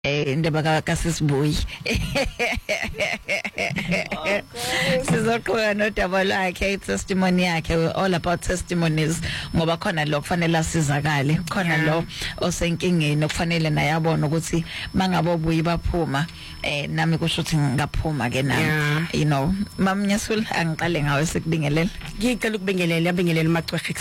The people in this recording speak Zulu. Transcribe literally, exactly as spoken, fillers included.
eh indaba kaSisibuyi sizokhona nodaba lakhe testimony yakhe all about testimonies ngoba khona lo kufanele asizakale khona lo osenkingeni okufanele naye abone ukuthi mangabo buyi baphuma eh nami kusho ukuthi ngaphuma ke nami you know mamnyasula angiqale ngawe sikubingelela ngicela ukubingelela abingelela uMacwehe